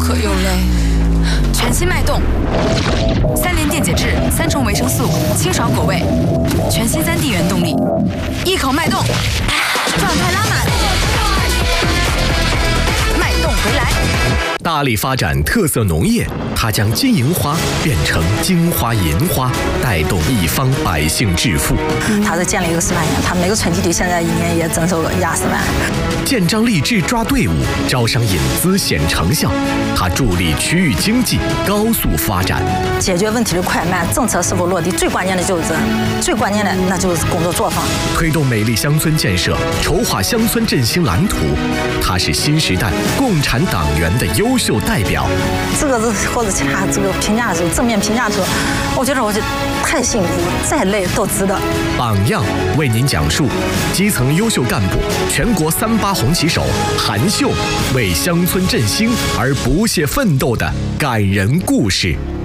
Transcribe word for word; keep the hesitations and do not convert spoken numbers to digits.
可又累。全新脉动，三联电解质，三重维生素，清爽果味，全新三 D 原动力，一口脉动，状态拉满，脉动回来。 大力发展特色农业，它将金银花变成金花银花，带动一方百姓致富。 他是建了一个示范园，他每个村集体现在一年也增收个一二十万。 建章立志抓队伍，招商引资显成效。它助力区域经济高速发展。 解决问题的快慢，政策是否落地，最关键的就是这，最关键的那就是工作作风。 推动美丽乡村建设，筹划乡村振兴蓝图。它是新时代共产党员的优秀代表。 这个是或者其他这个评价的时候，正面评价的时候，我觉得我就太幸福，再累都值得。 榜样为您讲述基层优秀干部、全国三八红旗手韩秀为乡村振兴而不懈奋斗的感人故事。